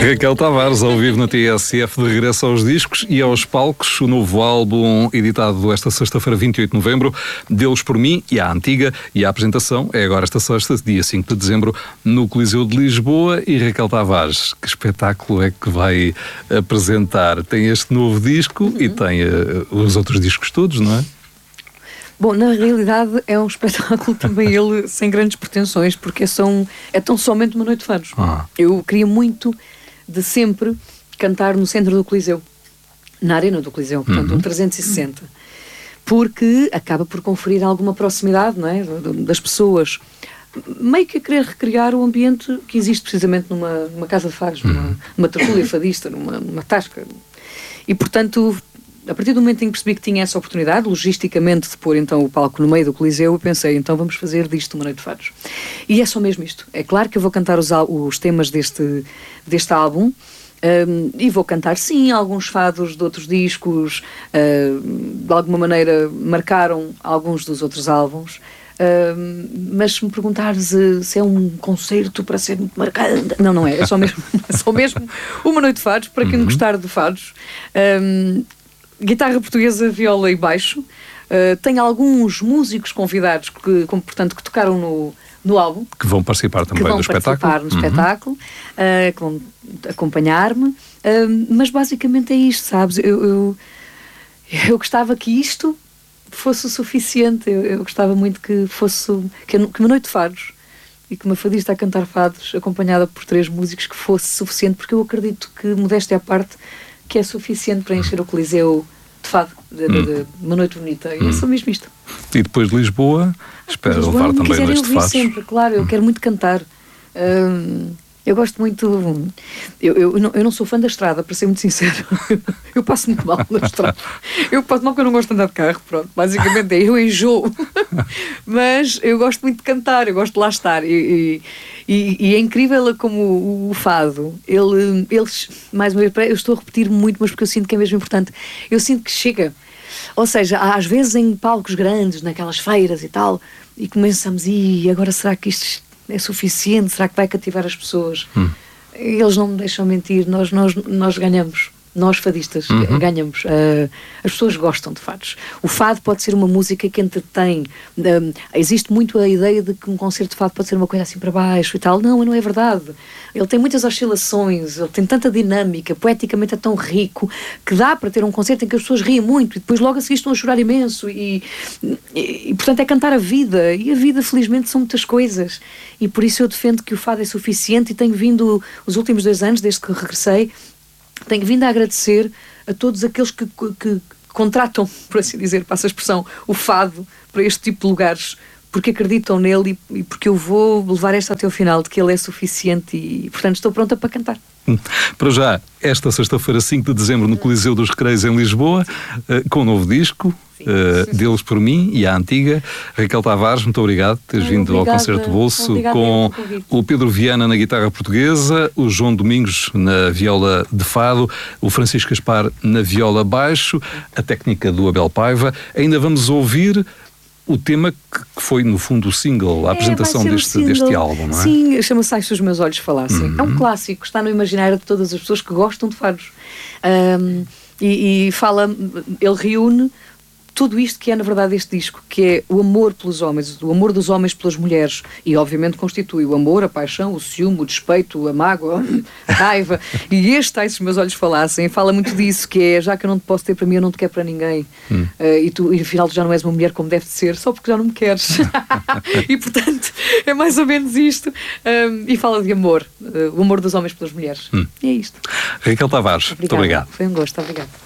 Raquel Tavares, ao vivo na TSF, de regresso aos discos e aos palcos. O novo álbum, editado esta sexta-feira, 28 de novembro, Deles por Mim e a Antiga. E a apresentação é agora esta sexta, dia 5 de dezembro, no Coliseu de Lisboa. E Raquel Tavares, que espetáculo é que vai apresentar? Tem este novo disco e tem os outros discos todos, não é? Bom, na realidade é um espetáculo também ele sem grandes pretensões, porque é tão somente uma noite de fados. Eu queria muito, de sempre, cantar no centro do Coliseu, na arena do Coliseu, portanto, um 360, porque acaba por conferir alguma proximidade, não é, das pessoas, meio que a querer recriar o ambiente que existe precisamente numa casa de fados, numa tertúlia fadista, numa tasca. E, portanto, a partir do momento em que percebi que tinha essa oportunidade, logisticamente, de pôr então o palco no meio do Coliseu, eu pensei, então vamos fazer disto uma noite de fados. E é só mesmo isto. É claro que eu vou cantar os temas deste álbum, e vou cantar, sim, alguns fados de outros discos, de alguma maneira marcaram alguns dos outros álbuns, mas se me perguntares se é um concerto para ser muito marcante, não é, é só mesmo uma noite de fados, para quem gostar de fados. Guitarra portuguesa, viola e baixo. Tem alguns músicos convidados que tocaram no álbum. Que vão participar também do espetáculo. Que vão acompanhar-me. Mas basicamente é isto, sabes? Eu gostava que isto fosse o suficiente. Eu gostava muito que uma noite de fados e que uma fadista a cantar fados acompanhada por 3 músicos que fosse suficiente, porque eu acredito que, modéstia à parte, que é suficiente para encher o Coliseu de fado, de uma noite bonita. E é só mesmo isto. E depois de Lisboa, espero levar também noites de fados. Sempre, claro, eu quero muito cantar. Eu gosto muito... Eu não sou fã da estrada, para ser muito sincero. Eu passo muito mal na estrada. Eu passo mal porque eu não gosto de andar de carro, pronto. Basicamente eu enjoo. Mas eu gosto muito de cantar, eu gosto de lá estar. E é incrível como o fado, eles, mais uma vez, eu estou a repetir muito, mas porque eu sinto que é mesmo importante. Eu sinto que chega. Ou seja, às vezes em palcos grandes, naquelas feiras e tal, e começamos, e agora será que isto é suficiente? Será que vai cativar as pessoas? Eles não me deixam mentir, nós ganhamos. Nós fadistas ganhamos. As pessoas gostam de fados. O fado pode ser uma música que entretém. Existe muito a ideia de que um concerto de fado pode ser uma coisa assim para baixo e tal. Não é verdade. Ele tem muitas oscilações, ele tem tanta dinâmica, poeticamente é tão rico, que dá para ter um concerto em que as pessoas riem muito e depois logo a seguir estão a chorar imenso e portanto é cantar a vida. E a vida, felizmente, são muitas coisas. E por isso eu defendo que o fado é suficiente e tenho vindo, os últimos 2 anos, desde que regressei, tenho vindo a agradecer a todos aqueles que contratam, por assim dizer, passa a expressão, o fado para este tipo de lugares, porque acreditam nele e porque eu vou levar esta até ao final, de que ele é suficiente e, portanto, estou pronta para cantar. Para já, esta sexta-feira, 5 de dezembro, no Coliseu dos Recreios, em Lisboa, com um novo disco, Deles por Mim e a Antiga. Raquel Tavares, muito obrigado por teres vindo ao Concerto Bolso, com o Pedro Viana na guitarra portuguesa, o João Domingos na viola de fado, o Francisco Gaspar na viola baixo, a técnica do Abel Paiva. Ainda vamos ouvir o tema que foi, no fundo, o single, a apresentação deste álbum, não é? Sim, chama-se Ai Se Os Meus Olhos Falassem. É um clássico, está no imaginário de todas as pessoas que gostam de fados. E fala, ele reúne tudo isto que é, na verdade, este disco, que é o amor pelos homens, o amor dos homens pelas mulheres, e obviamente constitui o amor, a paixão, o ciúme, o despeito, a mágoa, a raiva, e este Ai Se Os Meus Olhos Falassem, fala muito disso, que é, já que eu não te posso ter para mim, eu não te quero para ninguém, e afinal tu já não és uma mulher como deve ser, só porque já não me queres. E portanto, é mais ou menos isto, e fala de amor, o amor dos homens pelas mulheres. E é isto. Raquel Tavares, muito obrigado. Foi um gosto, obrigado.